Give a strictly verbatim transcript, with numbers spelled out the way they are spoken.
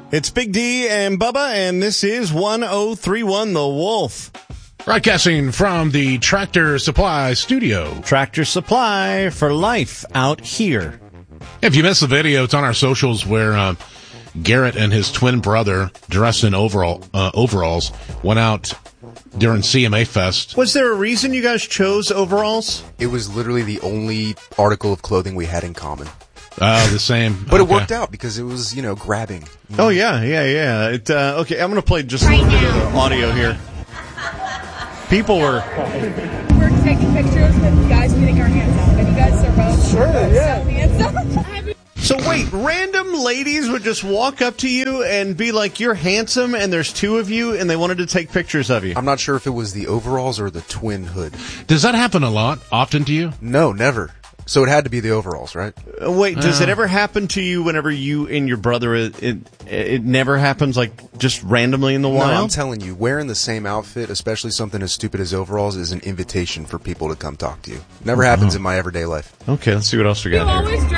It's Big D and Bubba, and this is one oh three one The Wolf. Broadcasting from the Tractor Supply studio. Tractor Supply for life out here. If you missed the video, it's on our socials where uh, Garrett and his twin brother, dressed in overall uh, overalls, went out during C M A Fest. Was there a reason you guys chose overalls? It was literally the only article of clothing we had in common. Oh, uh, the same. But okay. It worked out because it was, you know, grabbing. You know? Oh, yeah, yeah, yeah. It, uh, okay, I'm going to play just right a little now. bit of audio here. People were... We're taking pictures with guys we think are handsome. And you guys are both sure, yeah. so handsome. So wait, random ladies would just walk up to you and be like, you're handsome, and there's two of you, and they wanted to take pictures of you. I'm not sure if it was the overalls or the twin hood. Does that happen a lot, often to you? No, never. So it had to be the overalls, right? Uh, wait, does uh, it ever happen to you whenever you and your brother, it, it it never happens, like, just randomly in the wild? No, I'm telling you, wearing the same outfit, especially something as stupid as overalls, is an invitation for people to come talk to you. Never happens in my everyday life. Okay, let's see what else we got here.